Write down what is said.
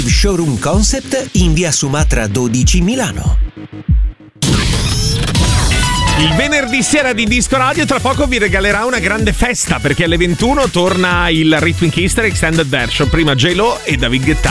Showroom Concept in via Sumatra 12 Milano. Il venerdì sera di Disco Radio tra poco vi regalerà una grande festa, perché alle 21 torna il Rhythmic History Extended Version. Prima J-Lo e David Guetta.